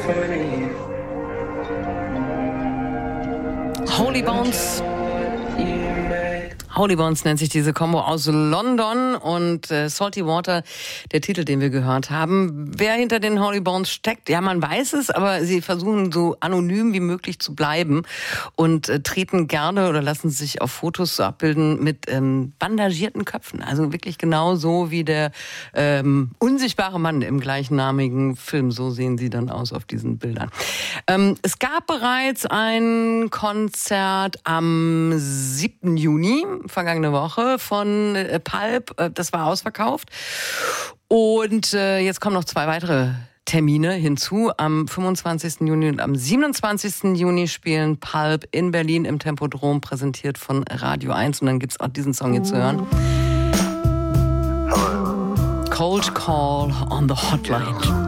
Holy Bones. Holy Bones nennt sich diese Combo aus London und Salty Water, der Titel, den wir gehört haben. Wer hinter den Holy Bones steckt, ja, man weiß es, aber sie versuchen so anonym wie möglich zu bleiben und treten gerne oder lassen sich auf Fotos so abbilden mit bandagierten Köpfen. Also wirklich genau so wie der unsichtbare Mann im gleichnamigen Film. So sehen sie dann aus auf diesen Bildern. Es gab bereits ein Konzert am 7. Juni, vergangene Woche, von Pulp. Das war ausverkauft. Und jetzt kommen noch 2 weitere Termine hinzu. Am 25. Juni und am 27. Juni spielen Pulp in Berlin im Tempodrom, präsentiert von Radio 1. Und dann gibt's auch diesen Song hier zu hören. Cold Call on the Hotline.